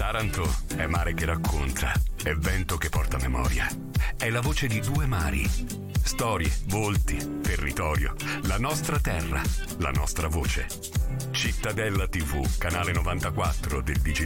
Taranto è mare che racconta, è vento che porta memoria, è la voce di due mari. Storie, volti, territorio, la nostra terra, la nostra voce. Cittadella TV, canale 94 del Digitale.